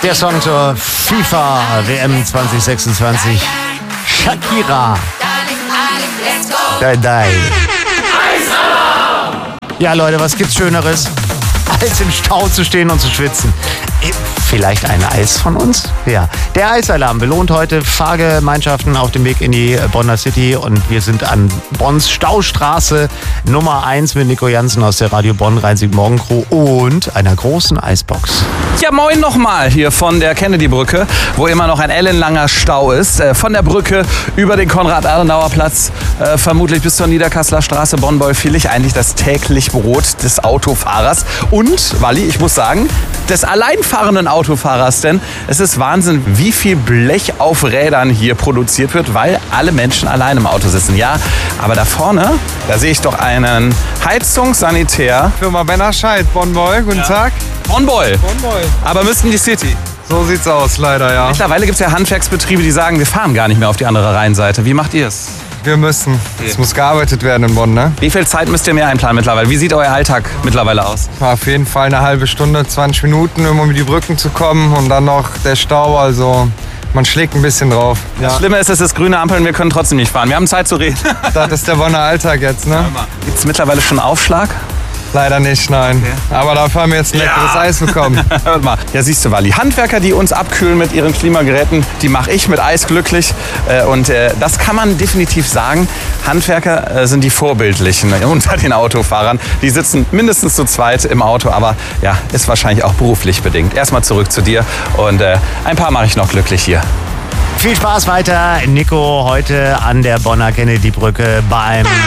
Der Song zur FIFA WM 2026. Shakira. Dai. Ja, Leute, was gibt's Schöneres, als im Stau zu stehen und zu schwitzen? Vielleicht ein Eis von uns? Ja. Der Eisalarm belohnt heute Fahrgemeinschaften auf dem Weg in die Bonner City und wir sind an Bonns Staustraße Nummer 1 mit Nico Jansen aus der Radio Bonn Rhein-Sieg-Morgen Crew und einer großen Eisbox. Ja, moin nochmal hier von der Kennedy-Brücke, wo immer noch ein ellenlanger Stau ist. Von der Brücke über den Konrad-Adenauer-Platz, vermutlich bis zur Niederkasseler Straße, Bonn-Beulfvillig, eigentlich das täglich Brot des Autofahrers. Und, Walli, ich muss sagen, des alleinfahrenden Autofahrers, denn es ist Wahnsinn, wie viel Blech auf Rädern hier produziert wird, weil alle Menschen allein im Auto sitzen. Ja, aber da vorne, da sehe ich doch einen Heizungssanitär. Firma Bennerscheid, Bonn-Beul, guten Tag. Bonn-Beul. Aber müssten die City. So sieht's aus, leider, ja. Mittlerweile gibt es ja Handwerksbetriebe, die sagen, wir fahren gar nicht mehr auf die andere Rheinseite. Wie macht ihr es? Wir müssen. Es muss gearbeitet werden in Bonn, ne? Wie viel Zeit müsst ihr mehr einplanen mittlerweile? Wie sieht euer Alltag mittlerweile aus? Auf jeden Fall eine halbe Stunde, 20 Minuten, um über die Brücken zu kommen und dann noch der Stau, also man schlägt ein bisschen drauf. Ja. Das Schlimme ist, es ist grüne Ampeln, wir können trotzdem nicht fahren. Wir haben Zeit zu reden. Das ist der Bonner Alltag jetzt, ne? Gibt es mittlerweile schon Aufschlag? Leider nicht, nein. Okay. Aber dafür haben wir jetzt ein leckeres Eis bekommen. Hört mal. Ja, siehst du, Walli. Handwerker, die uns abkühlen mit ihren Klimageräten, die mache ich mit Eis glücklich. Und das kann man definitiv sagen. Handwerker sind die Vorbildlichen unter den Autofahrern. Die sitzen mindestens zu zweit im Auto, aber ja, ist wahrscheinlich auch beruflich bedingt. Erstmal zurück zu dir und ein paar mache ich noch glücklich hier. Viel Spaß weiter, Nico, heute an der Bonner Kennedy-Brücke beim